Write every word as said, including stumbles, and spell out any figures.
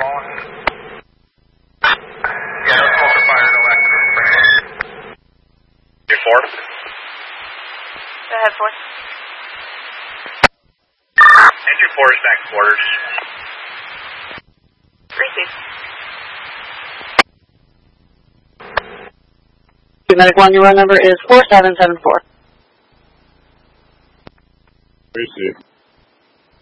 calling. Yeah, no smoke or fire, no accident. Your four? Go ahead, four. Entry four is back quarters. Receive. Medic one, your run number is four seven seven four.